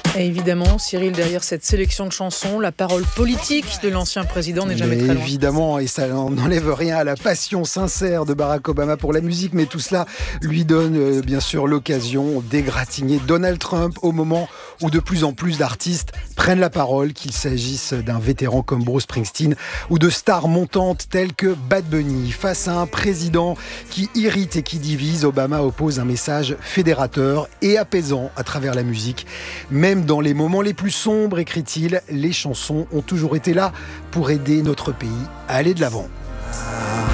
Et évidemment, Cyril, derrière cette sélection de chansons, la parole politique de l'ancien président n'est jamais très loin. Évidemment, et ça n'enlève rien à la passion sincère de Barack Obama pour la musique, mais tout cela lui donne bien sûr l'occasion d'égratigner Donald Trump au moment où de plus en plus d'artistes prennent la parole, qu'il s'agisse d'un vétéran comme Bruce Springsteen ou de stars montantes telles que Bad Bunny. Face à un président qui irrite et qui divise, Obama oppose un message fédérateur et apaisant à travers la musique. Même dans les moments les plus sombres, écrit-il, les chansons ont toujours été là pour aider notre pays à aller de l'avant.